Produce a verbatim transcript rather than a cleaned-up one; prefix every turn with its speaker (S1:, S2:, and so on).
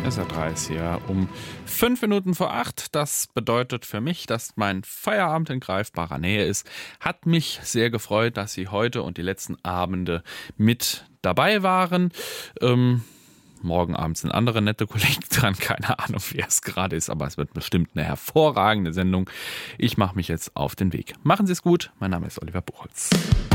S1: S R drei ist hier um fünf Minuten vor acht. Das bedeutet für mich, dass mein Feierabend in greifbarer Nähe ist. Hat mich sehr gefreut, dass Sie heute und die letzten Abende mit dabei waren. Ähm, morgen Abend sind andere nette Kollegen dran. Keine Ahnung, wer es gerade ist, aber es wird bestimmt eine hervorragende Sendung. Ich mache mich jetzt auf den Weg. Machen Sie es gut. Mein Name ist Oliver Buchholz.